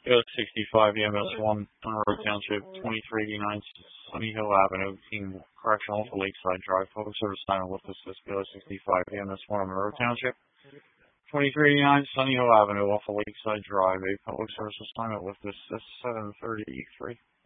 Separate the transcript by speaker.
Speaker 1: US 65 EMS1, Monroe Township, 2389 Sunny Hill Avenue, King Correctional for Lakeside Drive. Public service assignment with assist US 65 EMS1, Monroe Township, 2389 Sunny Hill Avenue off of Lakeside Drive. A public service assignment with assist 733.